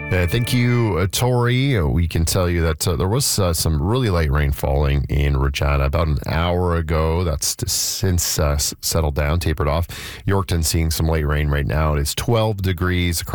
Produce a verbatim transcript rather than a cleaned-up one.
Uh, thank you, uh, Tori. Uh, we can tell you that uh, there was uh, some really light rain falling in Regina about an hour ago. That's since uh, settled down, tapered off. Yorkton seeing some light rain right now. It is twelve degrees across